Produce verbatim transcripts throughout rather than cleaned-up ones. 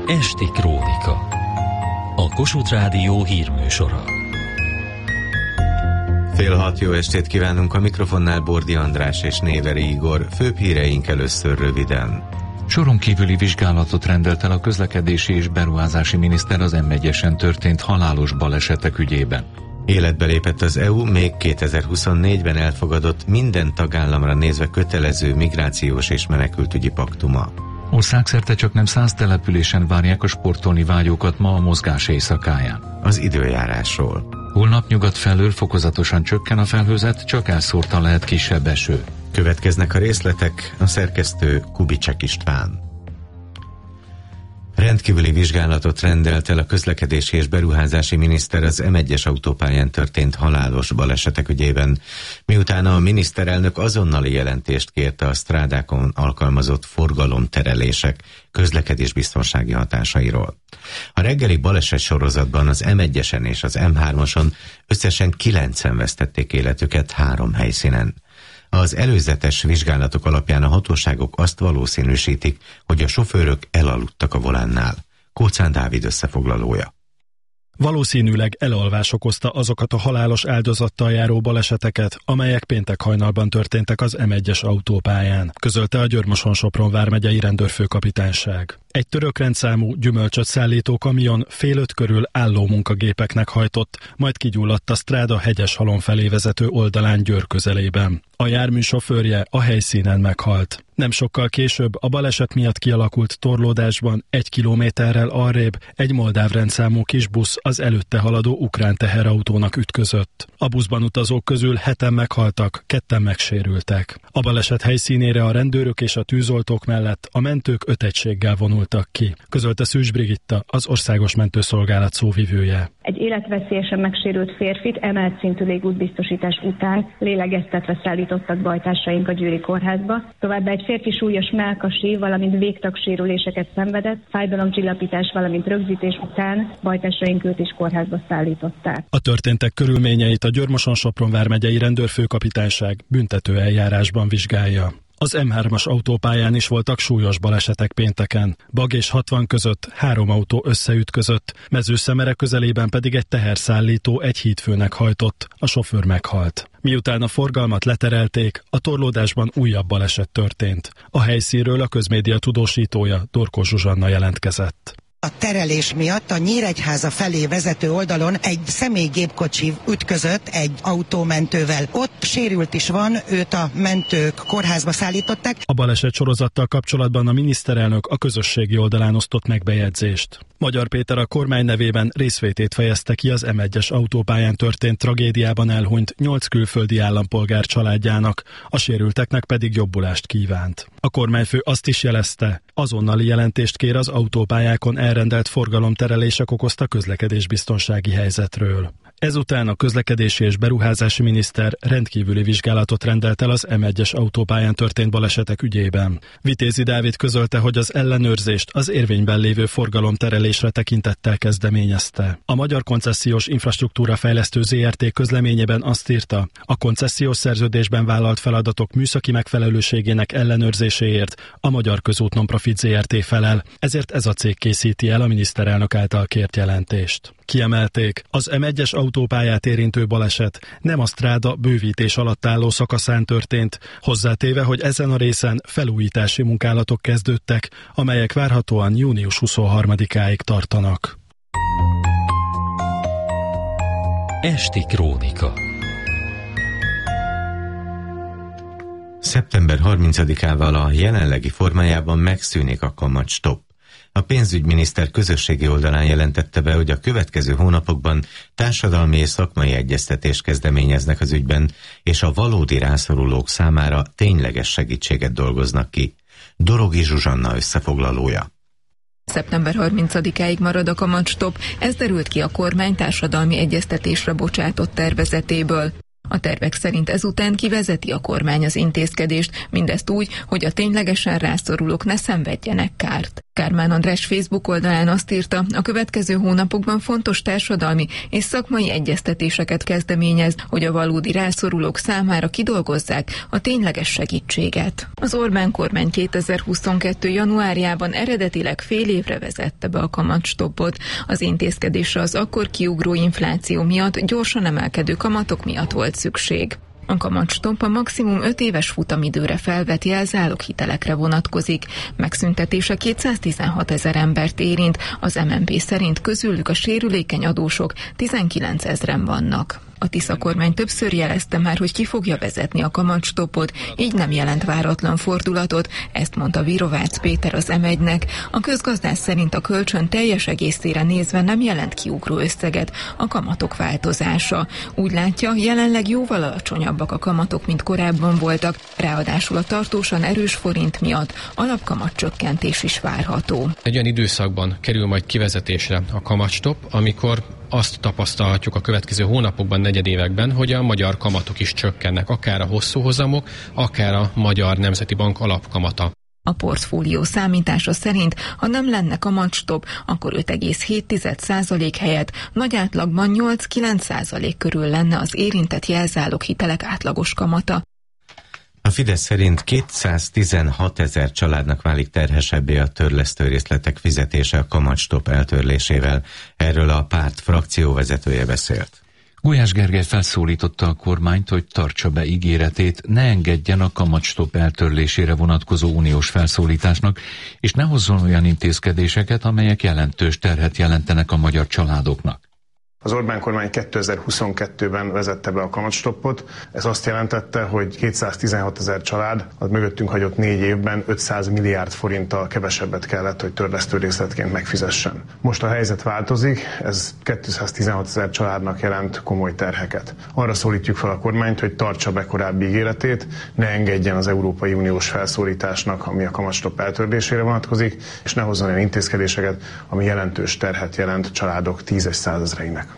Esti Krónika. A Kossuth Rádió hírműsora. Fél hat, jó estét kívánunk, a mikrofonnál Bordi András és Néveri Igor. Főbb híreink először röviden. Soron kívüli vizsgálatot rendelt el a közlekedési és beruházási miniszter az em egyesen történt halálos balesetek ügyében. Életbe lépett az é u még kétezer-huszonnégyben elfogadott, minden tagállamra nézve kötelező migrációs és menekültügyi paktuma. Országszerte csak nem száz településen várják a sportolni vágyókat ma a mozgás éjszakáján. Az időjárásról. Holnap nyugat felől fokozatosan csökken a felhőzet, csak elszórtan lehet kisebb eső. Következnek a részletek, a szerkesztő Kubicsek István. Rendkívüli vizsgálatot rendelt el a közlekedési és beruházási miniszter az em egyes autópályán történt halálos balesetek ügyében, miután a miniszterelnök azonnali jelentést kérte a strádákon alkalmazott forgalomterelések közlekedésbiztonsági hatásairól. A reggeli baleset sorozatban az em egyesen és az em hármason összesen kilencen vesztették életüket három helyszínen. Az előzetes vizsgálatok alapján a hatóságok azt valószínűsítik, hogy a sofőrök elaludtak a volánnál. Kóczán Dávid összefoglalója. Valószínűleg elalvás okozta azokat a halálos áldozattal járó baleseteket, amelyek péntek hajnalban történtek az em egyes autópályán, közölte a Győr-Moson-Sopron vármegyei rendőrfőkapitányság. Egy török rendszámú gyümölcsöt szállító kamion fél öt körül álló munkagépeknek hajtott, majd kigyulladt a stráda Hegyeshalom felé vezető oldalán Győr közelében. A jármű sofőrje a helyszínen meghalt. Nem sokkal később a baleset miatt kialakult torlódásban egy kilométerrel arrébb egy moldáv rendszámú kisbusz az előtte haladó ukrán teherautónak ütközött. A buszban utazók közül heten meghaltak, ketten megsérültek. A baleset helyszínére a rendőrök és a tűzoltók mellett a mentők öt egységgel vonultak ki, közölte Szűcs Brigitta, az Országos Mentőszolgálat szóvivője. Egy életveszélyesen megsérült férfit emelt szintű légútbiztosítás után lélegeztetve szállítottak bajtársaink a győri kórházba. Továbbá egy férfi súlyos mellkasi, valamint végtagsérüléseket szenvedett, fájdalomcsillapítás, valamint rögzítés után bajtársaink őt is kórházba szállították. A történtek körülményeit a Győr-Moson-Sopron vármegyei rendőrfőkapitányság büntető eljárásban vizsgálja. Az em hármas autópályán is voltak súlyos balesetek pénteken. Bag és hatvan között három autó összeütközött, Mezőszemere közelében pedig egy teherszállító egy hídfőnek hajtott, a sofőr meghalt. Miután a forgalmat leterelték, a torlódásban újabb baleset történt. A helyszínről a közmédia tudósítója, Dorkó Zsuzsanna jelentkezett. A terelés miatt a Nyíregyháza felé vezető oldalon egy személygépkocsi ütközött egy autómentővel. Ott sérült is van, őt a mentők kórházba szállították. A baleset sorozattal kapcsolatban a miniszterelnök a közösségi oldalán osztott meg bejegyzést. Magyar Péter a kormány nevében részvétét fejezte ki az em egyes autópályán történt tragédiában elhunyt nyolc külföldi állampolgár családjának, a sérülteknek pedig jobbulást kívánt. A kormányfő azt is jelezte, azonnali jelentést kér az autópályákon elrendelt forgalomterelések okozta közlekedésbiztonsági helyzetről. Ezután a közlekedési és beruházási miniszter rendkívüli vizsgálatot rendelt el az em egyes autópályán történt balesetek ügyében. Vitézi Dávid közölte, hogy az ellenőrzést az érvényben lévő forgalomterelésre tekintettel kezdeményezte. A Magyar Koncesziós Infrastruktúra Fejlesztő zé er té közleményében azt írta, a koncesziós szerződésben vállalt feladatok műszaki megfelelőségének ellenőrzéséért a Magyar Közút Nonprofit zé er té felel, ezért ez a cég készíti el a miniszterelnök által kért jelentést. Kiemelték, az em egyes autópályát érintő baleset nem a stráda bővítés alatt álló szakaszán történt, hozzátéve, hogy ezen a részen felújítási munkálatok kezdődtek, amelyek várhatóan június huszonharmadikáig tartanak. Esti Krónika. szeptember harmincadikával a jelenlegi formájában megszűnik a kamatstopp. A pénzügyminiszter közösségi oldalán jelentette be, hogy a következő hónapokban társadalmi és szakmai egyeztetést kezdeményeznek az ügyben, és a valódi rászorulók számára tényleges segítséget dolgoznak ki. Dorogi Zsuzsanna összefoglalója. szeptember harmincadikáig marad a kamatstopp, ez derült ki a kormány társadalmi egyeztetésre bocsátott tervezetéből. A tervek szerint ezután kivezeti a kormány az intézkedést, mindezt úgy, hogy a ténylegesen rászorulók ne szenvedjenek kárt. Kármán András Facebook oldalán azt írta, a következő hónapokban fontos társadalmi és szakmai egyeztetéseket kezdeményez, hogy a valódi rászorulók számára kidolgozzák a tényleges segítséget. Az Orbán kormány kétezer-huszonkettő januárjában eredetileg fél évre vezette be a kamatstoppot. Az intézkedésre az akkor kiugró infláció miatt gyorsan emelkedő kamatok miatt volt szükség. A kamatstopp a maximum öt éves futamidőre felvett jelzáloghitelekre vonatkozik. Megszüntetése kétszáztizenhat ezer embert érint, az em en pé szerint közülük a sérülékeny adósok tizenkilencezren vannak. A Tisza kormány többször jelezte már, hogy ki fogja vezetni a kamatstoppot, így nem jelent váratlan fordulatot, ezt mondta Virovácz Péter az em egynek. A közgazdász szerint a kölcsön teljes egészére nézve nem jelent kiugró összeget a kamatok változása. Úgy látja, jelenleg jóval alacsonyabbak a kamatok, mint korábban voltak, ráadásul a tartósan erős forint miatt alapkamatcsökkentés is várható. Egy olyan időszakban kerül majd kivezetésre a kamatstopp, amikor azt tapasztalhatjuk a következő hónapokban, negyedévekben, hogy a magyar kamatok is csökkennek, akár a hosszú hozamok, akár a Magyar Nemzeti Bank alapkamata. A portfólió számítása szerint, ha nem lenne kamatstopp, akkor öt egész hét százalék helyett nagy átlagban nyolc-kilenc százalék körül lenne az érintett jelzáloghitelek átlagos kamata. A Fidesz szerint kétszáztizenhat ezer családnak válik terhesebbé a törlesztő részletek fizetése a kamatstopp eltörlésével. Erről a párt frakcióvezetője beszélt. Gulyás Gergely felszólította a kormányt, hogy tartsa be ígéretét, ne engedjen a kamatstopp eltörlésére vonatkozó uniós felszólításnak, és ne hozzon olyan intézkedéseket, amelyek jelentős terhet jelentenek a magyar családoknak. Az Orbán kormány kétezer-huszonkettőben vezette be a kamatstoppot. Ez azt jelentette, hogy kétszáztizenhat ezer család az mögöttünk hagyott négy évben ötszáz milliárd forinttal kevesebbet kellett, hogy törlesztő részletként megfizessen. Most a helyzet változik, ez kétszáztizenhat ezer családnak jelent komoly terheket. Arra szólítjuk fel a kormányt, hogy tartsa be korábbi ígéretét, ne engedjen az Európai Uniós felszólításnak, ami a kamatstopp eltörlésére vonatkozik, és ne hozzon olyan intézkedéseket, ami jelentős terhet jelent családok tízes százezreinek.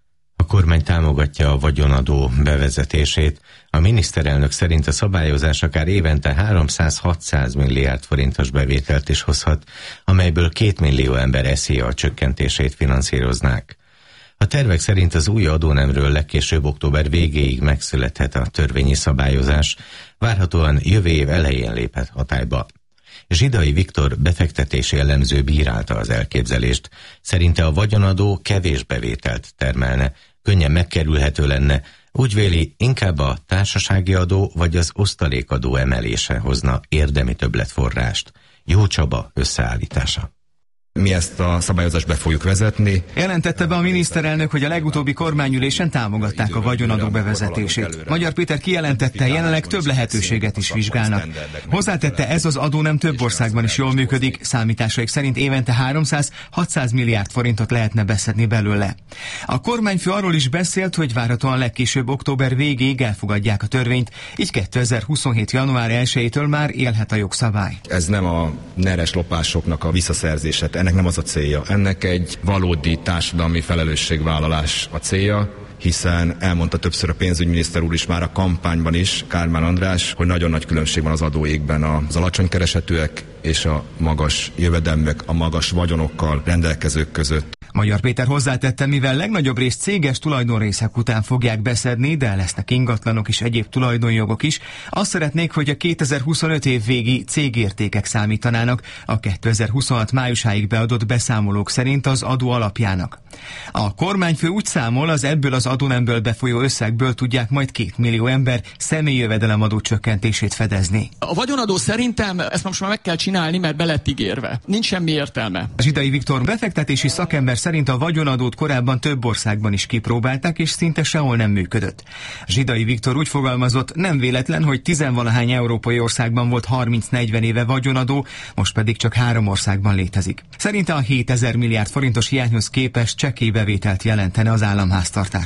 A kormány támogatja a vagyonadó bevezetését. A miniszterelnök szerint a szabályozás akár évente háromszáz-hatszáz milliárd forintos bevételt is hozhat, amelyből két millió ember eszéje a csökkentését finanszíroznák. A tervek szerint az új adónemről legkésőbb október végéig megszülethet a törvényi szabályozás, várhatóan jövő év elején léphet hatályba. Zsidai Viktor befektetési elemző bírálta az elképzelést. Szerinte a vagyonadó kevés bevételt termelne, könnyen megkerülhető lenne, úgy véli, inkább a társasági adó vagy az osztalékadó emelése hozna érdemi többletforrást. Jó Csaba összeállítása. Mi ezt a szabályozást be fogjuk vezetni. Jelentette be a miniszterelnök, hogy a legutóbbi kormányülésen támogatták a vagyonadó bevezetését. Magyar Péter kijelentette, jelenleg több lehetőséget is vizsgálnak. Hozzátette, ez az adó nem több országban is jól működik, számításaik szerint évente háromszáz-hatszáz milliárd forintot lehetne beszedni belőle. A kormányfő arról is beszélt, hogy várhatóan legkésőbb október végéig elfogadják a törvényt, így kétezer-huszonhét január elsejétől már élhet a jogszabály. Ez nem a neres lopásoknak a visszaszerzése. Ennek nem az a célja. Ennek egy valódi társadalmi felelősségvállalás a célja, hiszen elmondta többször a pénzügyminiszter úr is már a kampányban is, Kármán András, hogy nagyon nagy különbség van az adóégben az alacsony keresetűek és a magas jövedelműek, a magas vagyonokkal rendelkezők között. Magyar Péter hozzátette, mivel legnagyobb részt céges tulajdonrészek után fogják beszedni, de lesznek ingatlanok és egyéb tulajdonjogok is, azt szeretnék, hogy a kétezer-huszonöt év végi cégértékek számítanának a kétezer-huszonhat májusáig beadott beszámolók szerint az adó alapjának. A kormányfő úgy számol, az ebből az adónemből befolyó összegből tudják majd két millió ember személyi jövedelemadó csökkentését fedezni. A vagyonadó szerintem ezt most már meg kell csinálni, mert be lett ígérve. Nincs semmi értelme. Zsidai Viktor befektetési szakember szerint a vagyonadót korábban több országban is kipróbálták, és szinte sehol nem működött. Zsidai Viktor úgy fogalmazott, nem véletlen, hogy tizenvalahány európai országban volt harminc-negyven éve vagyonadó, most pedig csak három országban létezik. Szerinte a hétezer milliárd forintos hiányhoz képest csekély bevételt jelentene az államháztartásnak.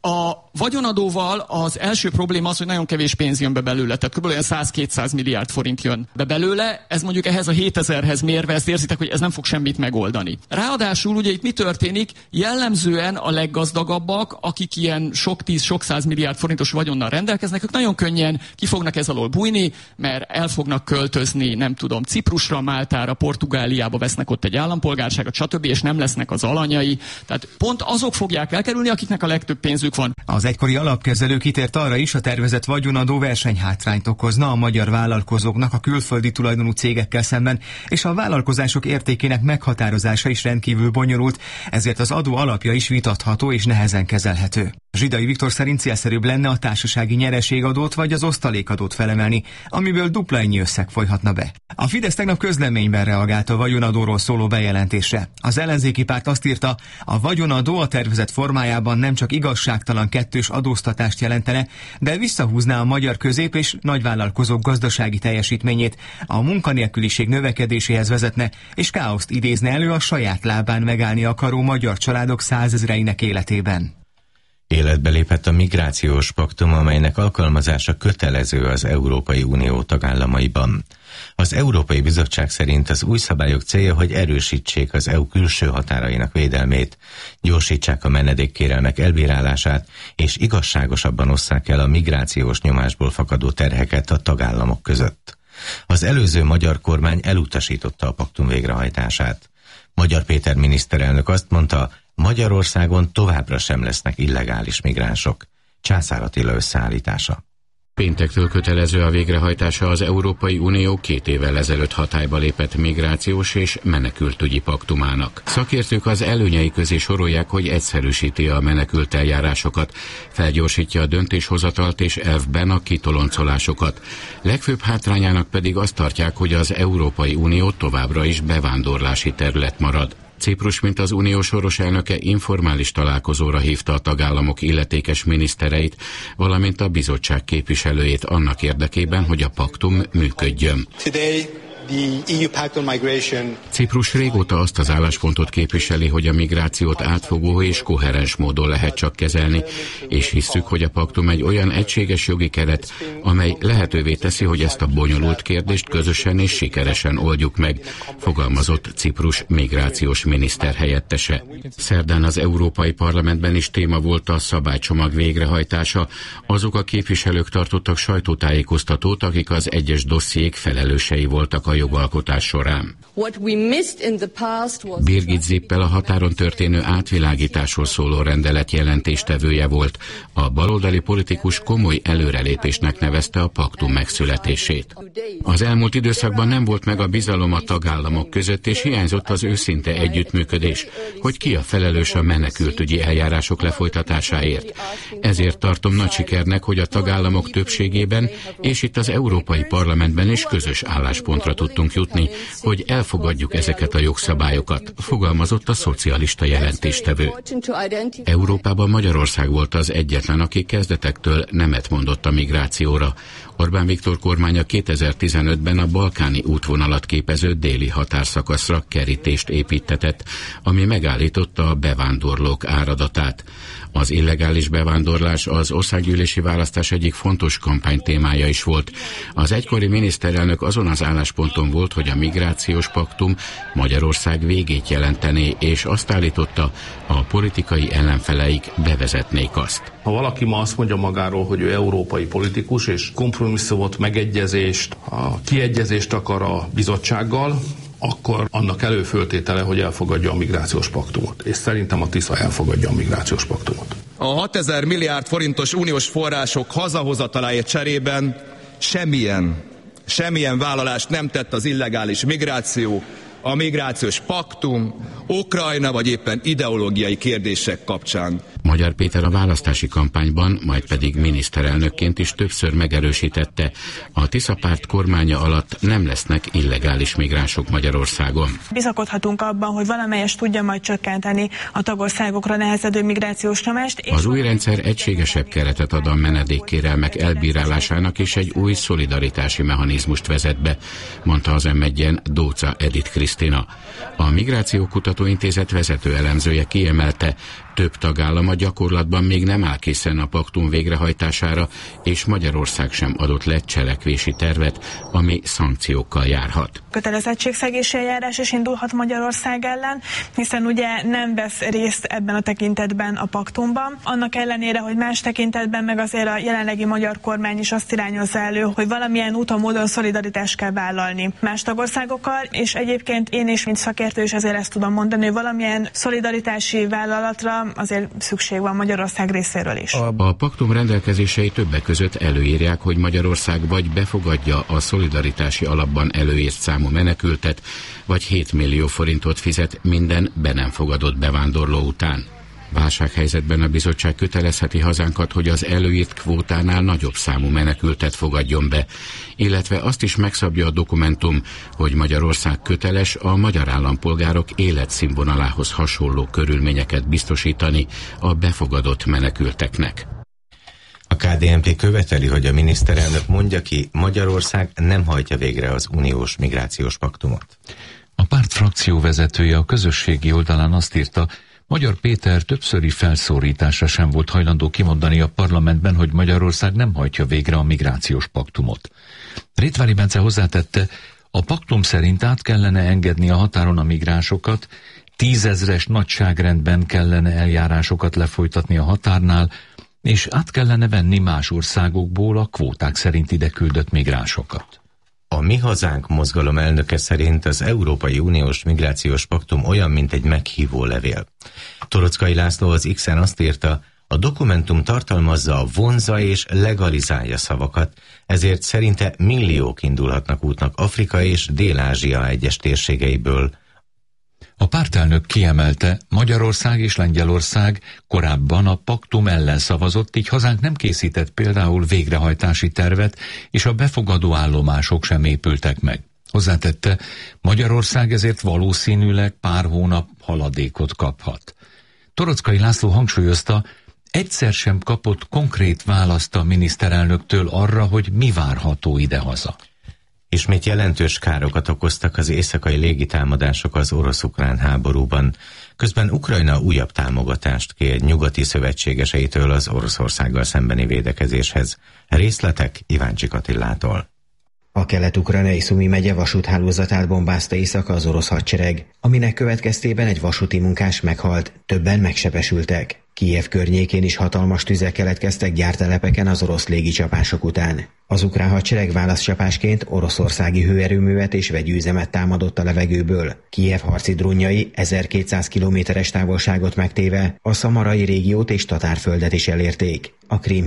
A vagyonadóval az első probléma az, hogy nagyon kevés pénz jön be belőle, tehát kb. száz-kétszáz milliárd forint jön be belőle, ez mondjuk ehhez a hétezerhez mérve, ezt érzitek, hogy ez nem fog semmit megoldani. Ráadásul ugye itt mi történik? Jellemzően a leggazdagabbak, akik ilyen sok tíz, sok száz milliárd forintos vagyonnal rendelkeznek, ők nagyon könnyen ki fognak ez alól bújni, mert el fognak költözni, nem tudom, Ciprusra, Máltára, Portugáliába, vesznek ott egy állampolgárságot, stb., és nem lesznek az alanyai. Tehát pont azok fogják elkerülni, akiknek a legtöbb pénzük van. Az egykori alapkezelő kitért arra is, a tervezett vagyonadó versenyhátrányt okozna a magyar vállalkozóknak a külföldi tulajdonú cégekkel szemben, és a vállalkozások értékének meghatározása is rendkívül bonyolult, ezért az adó alapja is vitatható és nehezen kezelhető. Zsidai Viktor szerint célszerűbb lenne a társasági nyereségadót vagy az osztalékadót felemelni, amiből dupla ennyi összeg folyhatna be. A Fidesz tegnap közleményben reagált a vagyonadóról szóló bejelentésre. Az ellenzéki párt azt írta, a vagyonadó a tervezett formájában nem csak igazságtalan kettős adóztatást jelentene, de visszahúzná a magyar közép- és nagyvállalkozók gazdasági teljesítményét, a munkanélküliség növekedéséhez vezetne, és káoszt idézne elő a saját lábán megállni akaró magyar családok százezreinek életében. Életbe lépett a migrációs paktum, amelynek alkalmazása kötelező az Európai Unió tagállamaiban. Az Európai Bizottság szerint az új szabályok célja, hogy erősítsék az é u külső határainak védelmét, gyorsítsák a menedékkérelmek elbírálását, és igazságosabban osszák el a migrációs nyomásból fakadó terheket a tagállamok között. Az előző magyar kormány elutasította a paktum végrehajtását. Magyar Péter miniszterelnök azt mondta, Magyarországon továbbra sem lesznek illegális migránsok. Császár Attila összeállítása. Péntektől kötelező a végrehajtása az Európai Unió két évvel ezelőtt hatályba lépett migrációs és menekültügyi paktumának. Szakértők az előnyei közé sorolják, hogy egyszerűsíti a menekült eljárásokat, felgyorsítja a döntéshozatalt és elvben a kitoloncolásokat. Legfőbb hátrányának pedig azt tartják, hogy az Európai Unió továbbra is bevándorlási terület marad. Ciprus, mint az unió soros elnöke informális találkozóra hívta a tagállamok illetékes minisztereit, valamint a bizottság képviselőjét annak érdekében, hogy a paktum működjön. Ciprus régóta azt az álláspontot képviseli, hogy a migrációt átfogó és koherens módon lehet csak kezelni, és hisszük, hogy a paktum egy olyan egységes jogi keret, amely lehetővé teszi, hogy ezt a bonyolult kérdést közösen és sikeresen oldjuk meg, fogalmazott Ciprus migrációs miniszter helyettese. Szerdán az Európai Parlamentben is téma volt a szabálycsomag végrehajtása. Azok a képviselők tartottak sajtótájékoztatót, akik az egyes dossziék felelősei voltak a jogalkotás során. Birgit Zippel a határon történő átvilágításról szóló rendelet jelentéstevője volt. A baloldali politikus komoly előrelépésnek nevezte a paktum megszületését. Az elmúlt időszakban nem volt meg a bizalom a tagállamok között, és hiányzott az őszinte együttműködés, hogy ki a felelős a menekültügyi eljárások lefolytatásáért. Ezért tartom nagy sikernek, hogy a tagállamok többségében és itt az Európai Parlamentben is közös álláspontra tudtunk jutni, hogy elfogadjuk ezeket a jogszabályokat, fogalmazott a szocialista jelentéstevő. Európában Magyarország volt az egyetlen, aki kezdetektől nemet mondott a migrációra. Orbán Viktor kormánya kétezer-tizenötben a balkáni útvonalat képező déli határszakaszra kerítést építtetett, ami megállította a bevándorlók áradatát. Az illegális bevándorlás az országgyűlési választás egyik fontos kampánytémája is volt. Az egykori miniszterelnök azon az állásponton volt, hogy a migrációs paktum Magyarország végét jelentené, és azt állította, a politikai ellenfeleik bevezetnék azt. Ha valaki ma azt mondja magáról, hogy ő európai politikus, és kompromisszumot, megegyezést, a kiegyezést akar a bizottsággal, akkor annak előföltétele, hogy elfogadja a migrációs paktumot. És szerintem a Tisza elfogadja a migrációs paktumot. A hatezer milliárd forintos uniós források hazahozataláért cserében semmilyen, semmilyen vállalást nem tett az illegális migráció, a migrációs paktum, Ukrajna vagy éppen ideológiai kérdések kapcsán. Magyar Péter a választási kampányban, majd pedig miniszterelnökként is többször megerősítette, a Tisza párt kormánya alatt nem lesznek illegális migránsok Magyarországon. Bizakodhatunk abban, hogy valamelyest tudja majd csökkenteni a tagországokra nehezedő migrációs nyomást. És az új rendszer egységesebb keretet ad a menedékkérelmek elbírálásának és egy új szolidaritási mechanizmust vezet be, mondta az em egyen Dóca Edith Krisztina. A Migráció Kutatóintézet vezető elemzője kiemelte, Több tagállam a gyakorlatban még nem áll készen a paktum végrehajtására, és Magyarország sem adott le cselekvési tervet, ami szankciókkal járhat. Kötelezettségszegési eljárás is indulhat Magyarország ellen, hiszen ugye nem vesz részt ebben a tekintetben a paktumban. Annak ellenére, hogy más tekintetben meg azért a jelenlegi magyar kormány is azt irányozza elő, hogy valamilyen úton, módon szolidaritást kell vállalni más tagországokkal, és egyébként én is, mint szakértő is ezért ezt tudom mondani, hogy valamilyen szolidaritási vállalatra azért szükség van Magyarország részéről is. A paktum rendelkezései többek között előírják, hogy Magyarország vagy befogadja a szolidaritási alapban előírt számú menekültet, vagy hét millió forintot fizet minden be nem fogadott bevándorló után. Válsághelyzetben a bizottság kötelezheti hazánkat, hogy az előírt kvótánál nagyobb számú menekültet fogadjon be, illetve azt is megszabja a dokumentum, hogy Magyarország köteles a magyar állampolgárok életszínvonalához hasonló körülményeket biztosítani a befogadott menekülteknek. A ká dé en pé követeli, hogy a miniszterelnök mondja ki, Magyarország nem hajtja végre az uniós migrációs paktumot. A párt frakció vezetője a közösségi oldalán azt írta, Magyar Péter többszöri felszólításra sem volt hajlandó kimondani a parlamentben, hogy Magyarország nem hajtja végre a migrációs paktumot. Rétvári Bence hozzátette, a paktum szerint át kellene engedni a határon a migránsokat, tízezres nagyságrendben kellene eljárásokat lefolytatni a határnál, és át kellene venni más országokból a kvóták szerint ide küldött migránsokat. A Mi Hazánk mozgalom elnöke szerint az Európai Uniós Migrációs Paktum olyan, mint egy meghívó levél. Torockai László az X-en azt írta, a dokumentum tartalmazza a vonza és legalizálja szavakat, ezért szerinte milliók indulhatnak útnak Afrika és Dél-Ázsia egyes térségeiből. A pártelnök kiemelte, Magyarország és Lengyelország korábban a paktum ellen szavazott, így hazánk nem készített például végrehajtási tervet, és a befogadó állomások sem épültek meg. Hozzátette, Magyarország ezért valószínűleg pár hónap haladékot kaphat. Torockai László hangsúlyozta, egyszer sem kapott konkrét választ a miniszterelnöktől arra, hogy mi várható idehaza. Ismét jelentős károkat okoztak az éjszakai légitámadások az orosz-ukrán háborúban. Közben Ukrajna újabb támogatást kér nyugati szövetségeseitől az Oroszországgal szembeni védekezéshez. Részletek Iváncsik Attilától. A kelet-ukrajnai Szumi megye vasúthálózatát bombázta éjszaka az orosz hadsereg, aminek következtében egy vasúti munkás meghalt, többen megsebesültek. Kijev környékén is hatalmas tüzek keletkeztek gyártelepeken az orosz légicsapások után. Az ukrán hadsereg válaszcsapásként oroszországi hőerőművet és vegyűzemet támadott a levegőből. Kijev harci drónjai ezerkétszáz kilométeres távolságot megtéve a szamarai régiót és Tatárföldet is elérték. A Krím